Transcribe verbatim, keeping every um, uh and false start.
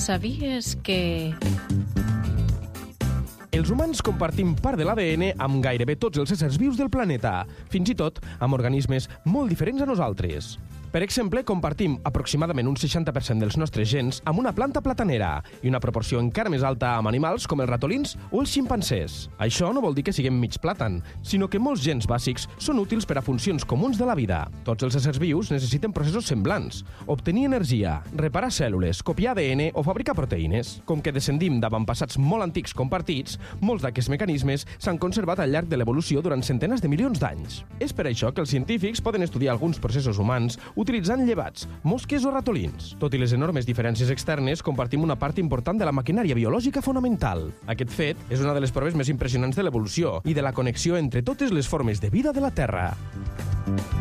Sabies que... Els humans compartim part de l'A D N amb gairebé tots els éssers vius del planeta, fins i tot amb organismes molt diferents a nosaltres. Per exemple, compartim aproximadament un seixanta per cent dels nostres gens amb una planta platanera i una proporció encara més alta amb animals com els ratolins o els ximpanzés. Això no vol dir que siguem mig plàtan, sinó que molts gens bàsics són útils per a funcions comuns de la vida. Tots els éssers vius necessiten processos semblants: obtenir energia, reparar cèl·lules, copiar A D N o fabricar proteïnes. Com que descendim d'avantpassats molt antics compartits, molts d'aquests mecanismes s'han conservat al llarg de l'evolució durant centenars de milions d'anys. És per això que els científics poden estudiar alguns processos humans utilitzant llevats, mosques o ratolins. Tot i les enormes diferències externes, compartim una part important de la maquinària biològica fonamental. Aquest fet és una de les proves més impressionants de l'evolució i de la connexió entre totes les formes de vida de la Terra.